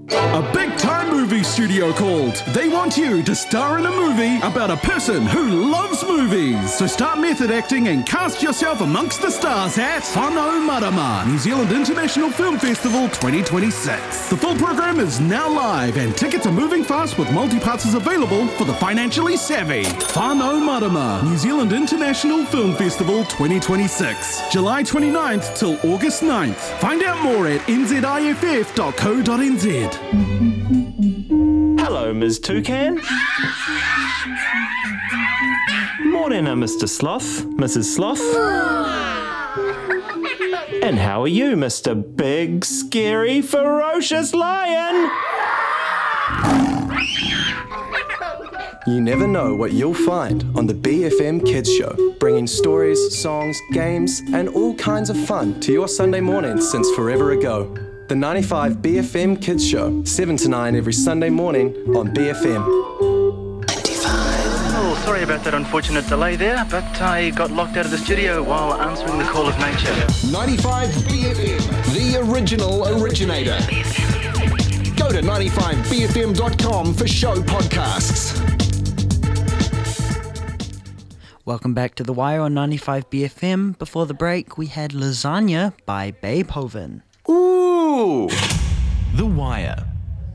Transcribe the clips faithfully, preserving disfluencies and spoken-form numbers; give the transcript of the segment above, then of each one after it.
A big-time movie studio called. They want you to star in a movie about a person who loves movies. So start method acting and cast yourself amongst the stars at Whānau Marama, New Zealand International Film Festival twenty twenty-six. The full program is now live and tickets are moving fast with multi-passes available for the financially savvy. Whānau Marama, New Zealand International Film Festival twenty twenty-six. July twenty-ninth till August ninth. Find out more at n z i f f dot co dot n z. Hello, Miz Toucan. Morning, uh, Mister Sloth, Missus Sloth. And how are you, Mister Big, Scary, Ferocious Lion? You never know what you'll find on the B F M Kids Show, bringing stories, songs, games, and all kinds of fun to your Sunday morning since forever ago. The ninety-five B F M Kids Show, seven to nine every Sunday morning on B F M. Oh, sorry about that unfortunate delay there, but I got locked out of the studio while answering the call of nature. ninety-five B F M, the original originator. Go to ninety-five b f m dot com for show podcasts. Welcome back to The Wire on ninety-five B F M. Before the break, we had Lasagna by Beethoven. Ooh! The Wire.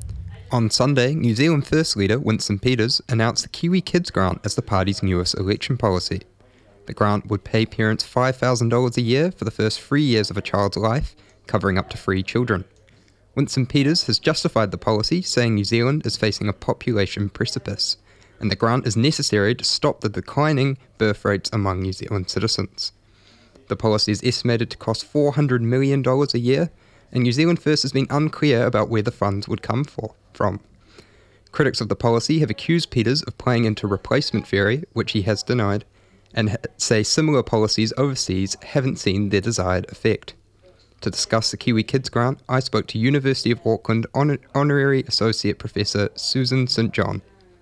On Sunday, New Zealand First Leader Winston Peters announced the Kiwi Kids Grant as the party's newest election policy. The grant would pay parents five thousand dollars a year for the first three years of a child's life, covering up to three children. Winston Peters has justified the policy, saying New Zealand is facing a population precipice, and the grant is necessary to stop the declining birth rates among New Zealand citizens. The policy is estimated to cost four hundred million dollars a year, and New Zealand First has been unclear about where the funds would come for, from. Critics of the policy have accused Peters of playing into replacement theory, which he has denied, and say similar policies overseas haven't seen their desired effect. To discuss the Kiwi Kids Grant, I spoke to University of Auckland Honor- Honorary Associate Professor Susan Saint John.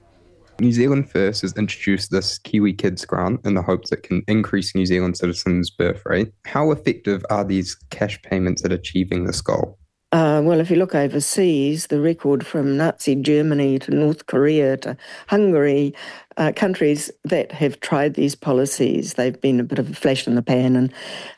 New Zealand First has introduced this Kiwi Kids Grant in the hopes it can increase New Zealand citizens' birth rate. How effective are these cash payments at achieving this goal? Uh, well, if you look overseas, the record from Nazi Germany to North Korea to Hungary, uh, countries that have tried these policies, they've been a bit of a flash in the pan and,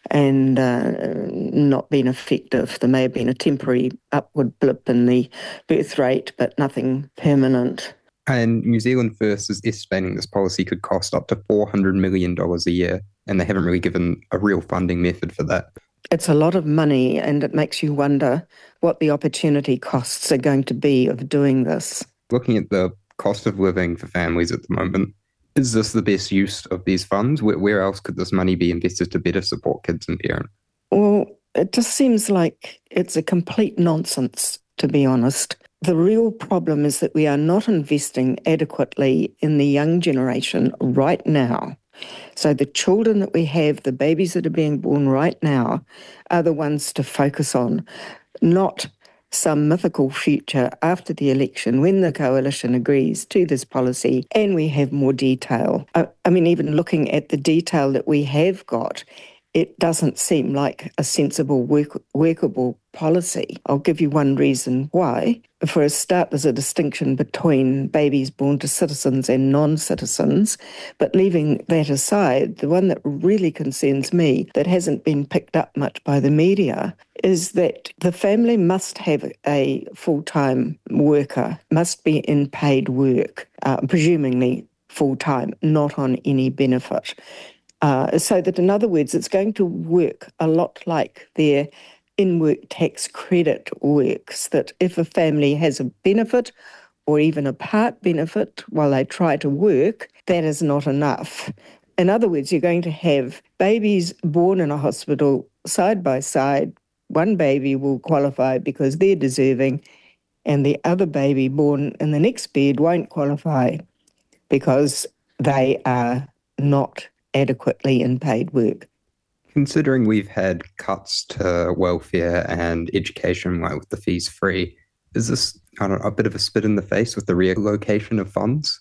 and uh, not been effective. There may have been a temporary upward blip in the birth rate, but nothing permanent. And New Zealand First is estimating this policy could cost up to four hundred million dollars a year, and they haven't really given a real funding method for that. It's a lot of money, and it makes you wonder what the opportunity costs are going to be of doing this. Looking at the cost of living for families at the moment, is this the best use of these funds? Where, where else could this money be invested to better support kids and parents? Well, it just seems like it's a complete nonsense, to be honest. The real problem is that we are not investing adequately in the young generation right now. So the children that we have, the babies that are being born right now, are the ones to focus on, not some mythical future after the election when the coalition agrees to this policy and we have more detail. I, I mean, even looking at the detail that we have got, it doesn't seem like a sensible, work, workable policy. I'll give you one reason why. For a start, there's a distinction between babies born to citizens and non-citizens, but leaving that aside, the one that really concerns me that hasn't been picked up much by the media is that the family must have a full-time worker, must be in paid work, uh, presumably full-time, not on any benefit. Uh, so that, in other words, it's going to work a lot like their in-work tax credit works, that if a family has a benefit or even a part benefit while they try to work, that is not enough. In other words, you're going to have babies born in a hospital side by side. One baby will qualify because they're deserving, and the other baby born in the next bed won't qualify because they are not adequately in paid work. Considering we've had cuts to welfare and education, like with the fees free, is this I don't know, a bit of a spit in the face with the reallocation of funds?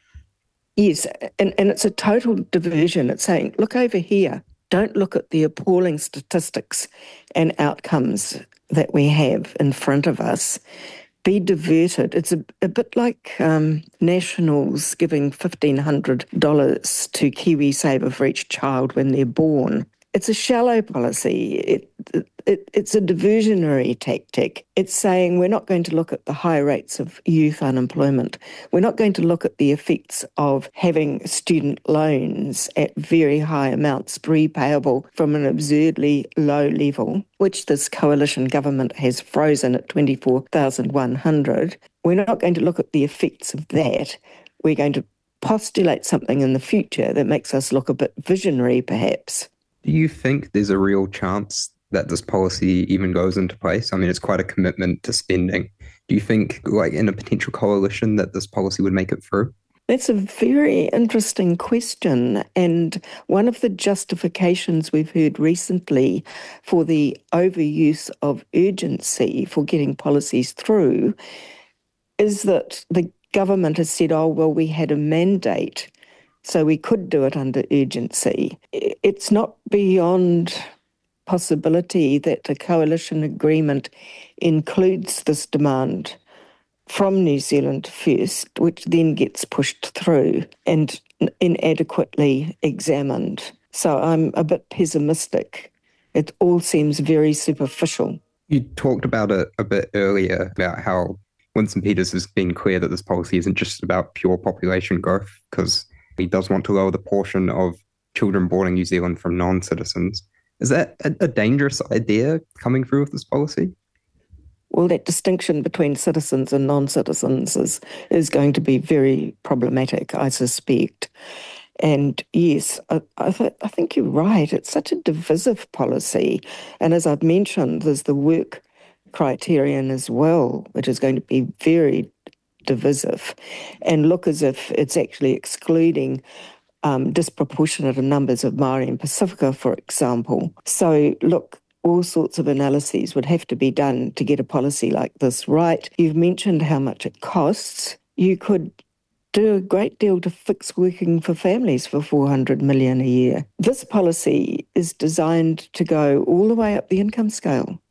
Yes, and, and it's a total diversion. It's saying, look over here. Don't look at the appalling statistics and outcomes that we have in front of us, be diverted. It's a, a bit like um, Nationals giving fifteen hundred dollars to KiwiSaver for each child when they're born. It's a shallow policy. It, it, it's a diversionary tactic. It's saying we're not going to look at the high rates of youth unemployment. We're not going to look at the effects of having student loans at very high amounts repayable from an absurdly low level, which this coalition government has frozen at twenty-four thousand one hundred. We're not going to look at the effects of that. We're going to postulate something in the future that makes us look a bit visionary, perhaps. Do you think there's a real chance that this policy even goes into place? I mean, it's quite a commitment to spending. Do you think, like, in a potential coalition that this policy would make it through? That's a very interesting question. And one of the justifications we've heard recently for the overuse of urgency for getting policies through is that the government has said, oh, well, we had a mandate, so we could do it under urgency. It's not beyond possibility that the coalition agreement includes this demand from New Zealand first, which then gets pushed through and inadequately examined. So I'm a bit pessimistic. It all seems very superficial. You talked about it a bit earlier, about how Winston Peters has been clear that this policy isn't just about pure population growth, because he does want to lower the portion of children born in New Zealand from non-citizens. Is that a, a dangerous idea coming through with this policy? Well, that distinction between citizens and non-citizens is, is going to be very problematic, I suspect. And yes, I, I, th- I think you're right. It's such a divisive policy. And as I've mentioned, there's the work criterion as well, which is going to be very divisive and look as if it's actually excluding um, disproportionate numbers of Māori and Pacifica, for example. So look, all sorts of analyses would have to be done to get a policy like this right. You've mentioned how much it costs. You could do a great deal to fix working for families for four hundred million dollars a year. This policy is designed to go all the way up the income scale.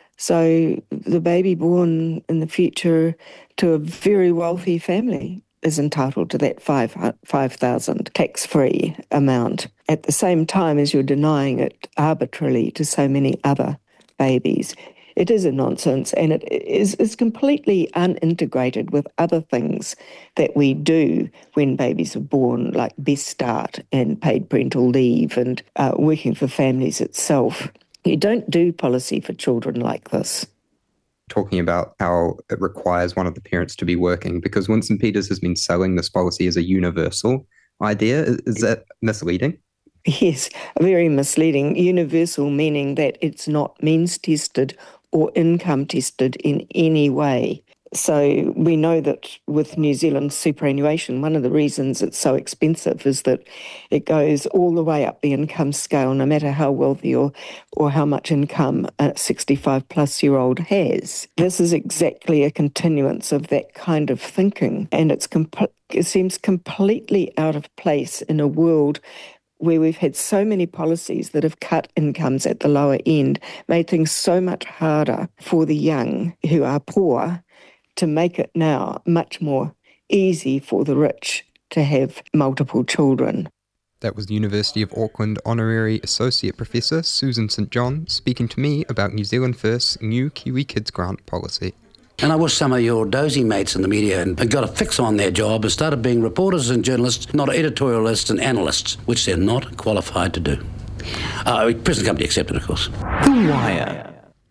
So the baby born in the future to a very wealthy family is entitled to that five thousand tax-free amount at the same time as you're denying it arbitrarily to so many other babies. It is a nonsense, and it is, is completely unintegrated with other things that we do when babies are born, like Best Start and paid parental leave and uh, working for families itself. You don't do policy for children like this. Talking about how it requires one of the parents to be working, because Winston Peters has been selling this policy as a universal idea. Is that misleading? Yes, very misleading. Universal meaning that it's not means tested or income tested in any way. So we know that with New Zealand superannuation, one of the reasons it's so expensive is that it goes all the way up the income scale, no matter how wealthy or, or how much income a sixty-five plus year old has. This is exactly a continuance of that kind of thinking, and it's comp- it seems completely out of place in a world where we've had so many policies that have cut incomes at the lower end, made things so much harder for the young who are poor, to make it now much more easy for the rich to have multiple children. That was University of Auckland Honorary Associate Professor Susan St John speaking to me about New Zealand First's new Kiwi Kids Grant policy. And I wish some of your dozy mates in the media had got a fix on their job and started being reporters and journalists, not editorialists and analysts, which they're not qualified to do. Uh, present company accepted, of course. The Wire.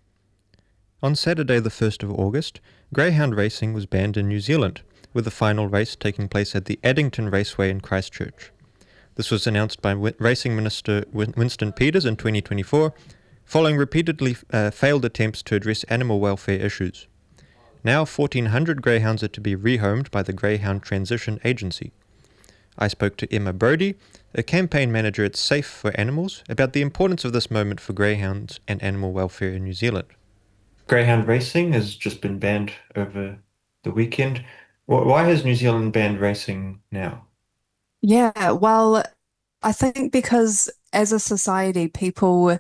On Saturday the first of August, greyhound racing was banned in New Zealand, with the final race taking place at the Addington Raceway in Christchurch. This was announced by w- Racing Minister Win- Winston Peters in twenty twenty-four, following repeatedly uh, failed attempts to address animal welfare issues. Now fourteen hundred greyhounds are to be rehomed by the Greyhound Transition Agency. I spoke to Emma Brodie, a campaign manager at Safe for Animals, about the importance of this moment for greyhounds and animal welfare in New Zealand. Greyhound racing has just been banned over the weekend. Why has New Zealand banned racing now? Yeah, well, I think because as a society, people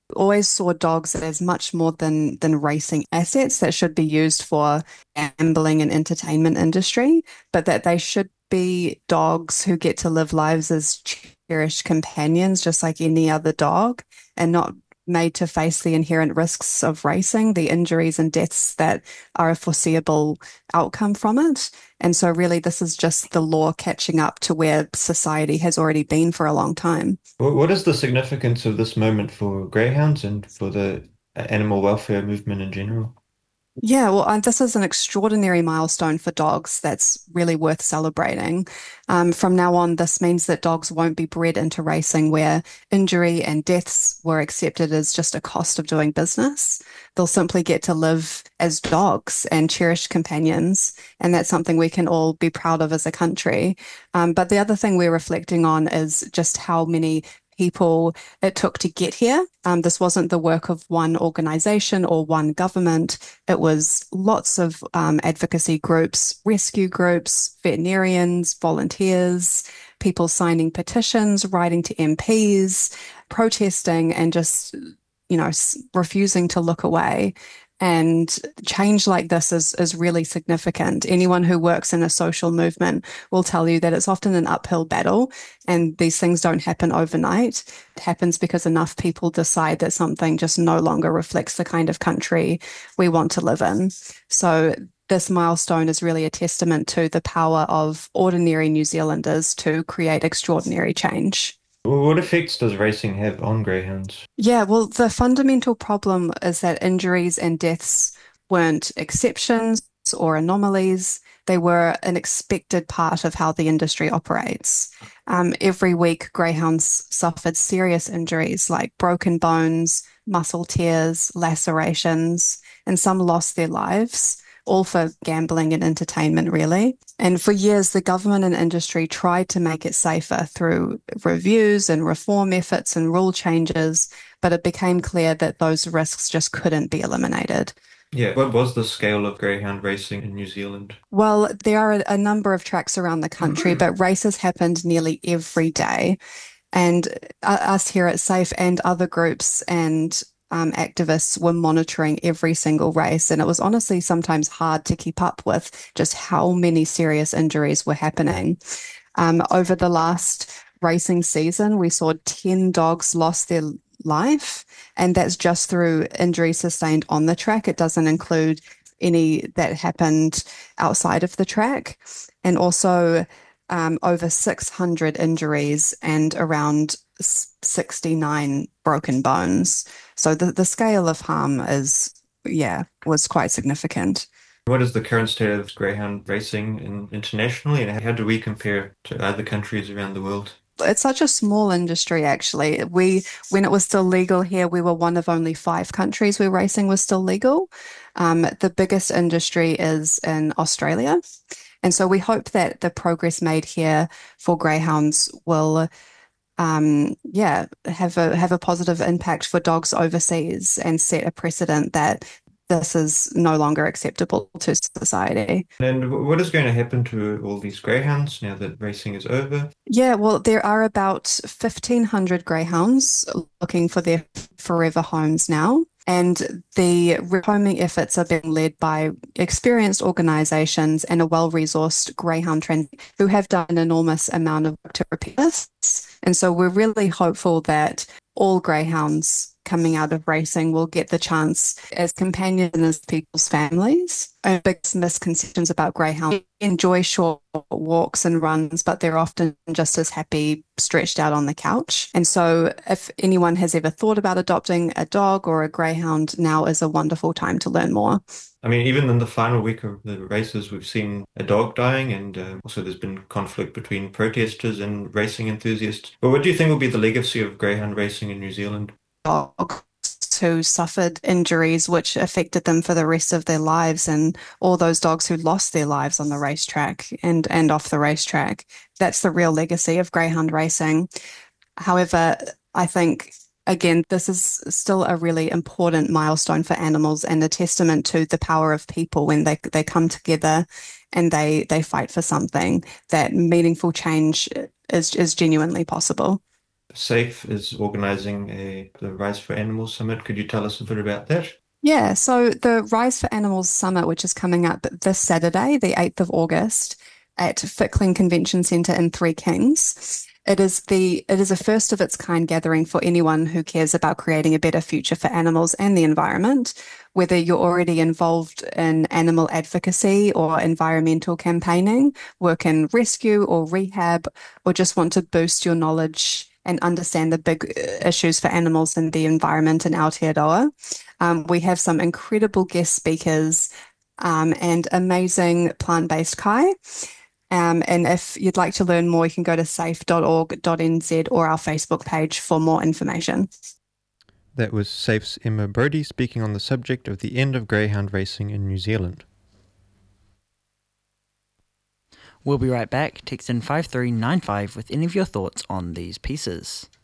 always saw dogs as much more than than racing assets that should be used for gambling and entertainment industry, but that they should be dogs who get to live lives as cherished companions, just like any other dog, and not made to face the inherent risks of racing, the injuries and deaths that are a foreseeable outcome from it. And so really this is just the law catching up to where society has already been for a long time. What is the significance of this moment for greyhounds and for the animal welfare movement in general? Yeah, well, uh, this is an extraordinary milestone for dogs that's really worth celebrating. Um, from now on, this means that dogs won't be bred into racing where injury and deaths were accepted as just a cost of doing business. They'll simply get to live as dogs and cherished companions, and that's something we can all be proud of as a country. Um, but the other thing we're reflecting on is just how many people it took to get here. Um, this wasn't the work of one organization or one government. It was lots of um, advocacy groups, rescue groups, veterinarians, volunteers, people signing petitions, writing to M Ps, protesting, and just, you know, refusing to look away. And change like this is, is really significant. Anyone who works in a social movement will tell you that it's often an uphill battle, and these things don't happen overnight. It happens because enough people decide that something just no longer reflects the kind of country we want to live in. So this milestone is really a testament to the power of ordinary New Zealanders to create extraordinary change. What effects does racing have on greyhounds? Yeah, well, the fundamental problem is that injuries and deaths weren't exceptions or anomalies. They were an expected part of how the industry operates. Um, every week, greyhounds suffered serious injuries like broken bones, muscle tears, lacerations, and some lost their lives, all for gambling and entertainment, really. And for years, the government and industry tried to make it safer through reviews and reform efforts and rule changes, but it became clear that those risks just couldn't be eliminated. Yeah, what was the scale of greyhound racing in New Zealand? Well, there are a, a number of tracks around the country, but races happened nearly every day. And uh, us here at SAFE and other groups and Um, activists were monitoring every single race, and it was honestly sometimes hard to keep up with just how many serious injuries were happening. Um, over the last racing season, we saw ten dogs lost their life, and that's just through injuries sustained on the track. It doesn't include any that happened outside of the track. And also um, over six hundred injuries and around sixty-nine broken bones. So the, the scale of harm is, yeah, was quite significant. What is the current state of greyhound racing in, internationally, and how do we compare to other countries around the world? It's such a small industry, actually. We, when it was still legal here, we were one of only five countries where racing was still legal. Um, the biggest industry is in Australia. And so we hope that the progress made here for greyhounds will Um, yeah, have a have a positive impact for dogs overseas and set a precedent that this is no longer acceptable to society. And what is going to happen to all these greyhounds now that racing is over? Yeah, well, there are about fifteen hundred greyhounds looking for their forever homes now. And the rehoming efforts are being led by experienced organisations and a well-resourced greyhound trend who have done an enormous amount of work to repair this. And so we're really hopeful that all greyhounds coming out of racing will get the chance as companions and as people's families. Our biggest misconceptions about greyhounds: they enjoy short walks and runs, but they're often just as happy stretched out on the couch. And so if anyone has ever thought about adopting a dog or a greyhound, now is a wonderful time to learn more. I mean, even in the final week of the races, we've seen a dog dying, and uh, also there's been conflict between protesters and racing enthusiasts. But what do you think will be the legacy of greyhound racing in New Zealand? Dogs who suffered injuries which affected them for the rest of their lives, and all those dogs who lost their lives on the racetrack and, and off the racetrack. That's the real legacy of greyhound racing. However, I think, again, this is still a really important milestone for animals and a testament to the power of people when they they come together and they they fight for something, that meaningful change is is genuinely possible. SAFE is organising a the Rise for Animals Summit. Could you tell us a bit about that? Yeah, so the Rise for Animals Summit, which is coming up this Saturday, the eighth of August, at Ficklin Convention Centre in Three Kings. It is the it is a first of its kind gathering for anyone who cares about creating a better future for animals and the environment, whether you're already involved in animal advocacy or environmental campaigning, work in rescue or rehab, or just want to boost your knowledge and understand the big issues for animals and the environment in Aotearoa. Um, we have some incredible guest speakers um, and amazing plant-based kai. Um, and if you'd like to learn more, you can go to safe dot org dot n z or our Facebook page for more information. That was SAFE's Emma Brody speaking on the subject of the end of greyhound racing in New Zealand. We'll be right back. Text in five three nine five with any of your thoughts on these pieces.